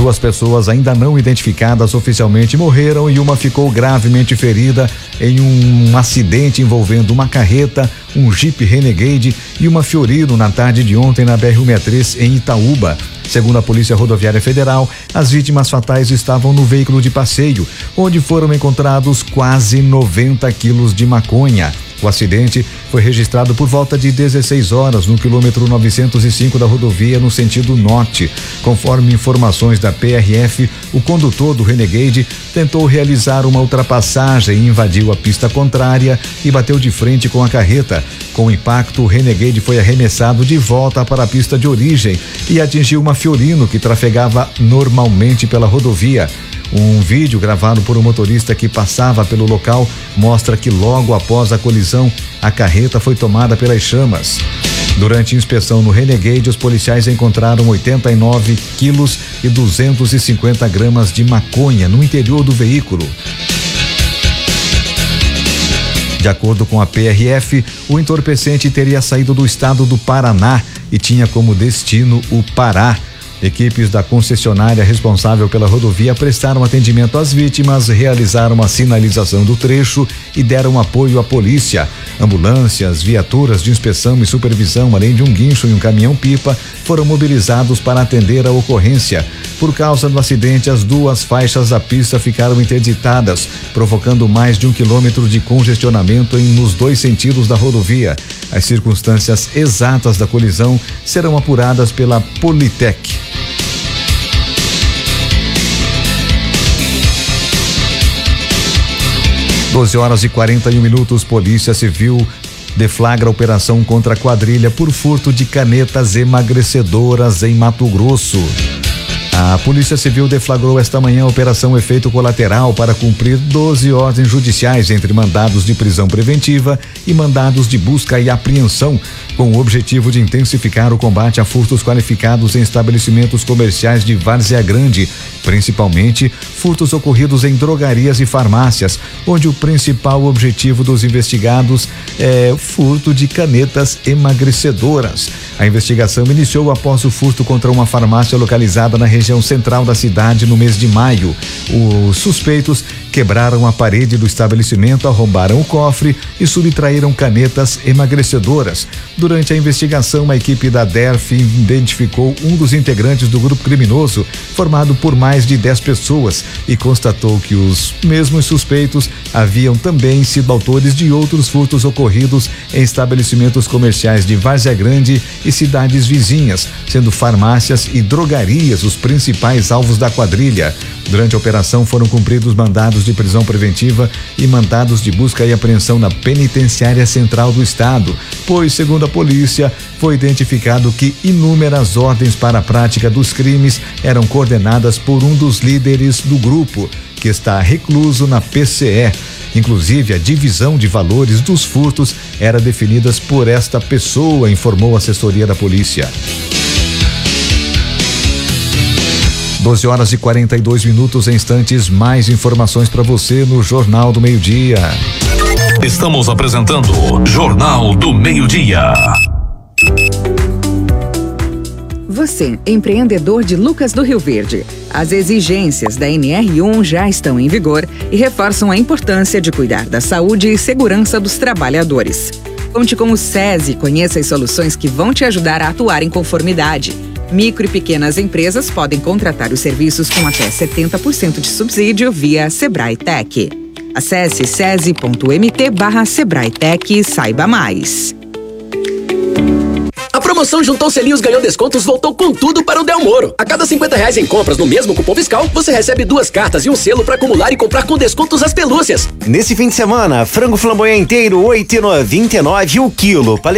2 pessoas ainda não identificadas oficialmente morreram e uma ficou gravemente ferida em um acidente envolvendo uma carreta, um Jeep Renegade e uma Fiorino na tarde de ontem na BR-163 em Itaúba. Segundo a Polícia Rodoviária Federal, as vítimas fatais estavam no veículo de passeio, onde foram encontrados quase 90 quilos de maconha. O acidente foi registrado por volta de 16 horas no quilômetro 905 da rodovia no sentido norte. Conforme informações da PRF, o condutor do Renegade tentou realizar uma ultrapassagem e invadiu a pista contrária e bateu de frente com a carreta. Com o impacto, o Renegade foi arremessado de volta para a pista de origem e atingiu uma Fiorino que trafegava normalmente pela rodovia. Um vídeo gravado por um motorista que passava pelo local mostra que logo após a colisão, a carreta foi tomada pelas chamas. Durante a inspeção no Renegade, os policiais encontraram 89 quilos e 250 gramas de maconha no interior do veículo. De acordo com a PRF, o entorpecente teria saído do estado do Paraná e tinha como destino o Pará. Equipes da concessionária responsável pela rodovia prestaram atendimento às vítimas, realizaram a sinalização do trecho e deram apoio à polícia. Ambulâncias, viaturas de inspeção e supervisão, além de um guincho e um caminhão-pipa, foram mobilizados para atender a ocorrência. Por causa do acidente, as 2 faixas da pista ficaram interditadas, provocando mais de 1 quilômetro de congestionamento nos 2 sentidos da rodovia. As circunstâncias exatas da colisão serão apuradas pela Politec. Às 12h41, Polícia Civil deflagra operação contra a quadrilha por furto de canetas emagrecedoras em Mato Grosso. A Polícia Civil deflagrou esta manhã a operação Efeito Colateral para cumprir 12 ordens judiciais entre mandados de prisão preventiva e mandados de busca e apreensão, com o objetivo de intensificar o combate a furtos qualificados em estabelecimentos comerciais de Várzea Grande, principalmente furtos ocorridos em drogarias e farmácias, onde o principal objetivo dos investigados é o furto de canetas emagrecedoras. A investigação iniciou após o furto contra uma farmácia localizada na região central da cidade no mês de maio. Os suspeitos quebraram a parede do estabelecimento, arrombaram o cofre e subtraíram canetas emagrecedoras. Durante a investigação, a equipe da DERF identificou um dos integrantes do grupo criminoso, formado por mais de 10 pessoas, e constatou que os mesmos suspeitos haviam também sido autores de outros furtos ocorridos em estabelecimentos comerciais de Várzea Grande e cidades vizinhas, sendo farmácias e drogarias os principais alvos da quadrilha. Durante a operação foram cumpridos mandados de prisão preventiva e mandados de busca e apreensão na Penitenciária Central do Estado, pois, segundo a polícia, foi identificado que inúmeras ordens para a prática dos crimes eram coordenadas por um dos líderes do grupo, que está recluso na PCE. Inclusive, a divisão de valores dos furtos era definida por esta pessoa, informou a assessoria da polícia. 12h42, em instantes, mais informações para você no Jornal do Meio-Dia. Estamos apresentando Jornal do Meio-Dia. Você, empreendedor de Lucas do Rio Verde. As exigências da NR1 já estão em vigor e reforçam a importância de cuidar da saúde e segurança dos trabalhadores. Conte com o SESI e conheça as soluções que vão te ajudar a atuar em conformidade. Micro e pequenas empresas podem contratar os serviços com até 70% de subsídio via Sebrae Tech. Acesse sesi.mt/Sebrae Tech e saiba mais. A promoção Juntou Selinhos Ganhou Descontos voltou com tudo para o Del Moro. A cada R$50 em compras no mesmo cupom fiscal, você recebe 2 cartas e um selo para acumular e comprar com descontos as pelúcias. Nesse fim de semana, frango flamboyant inteiro R$8,99 o quilo.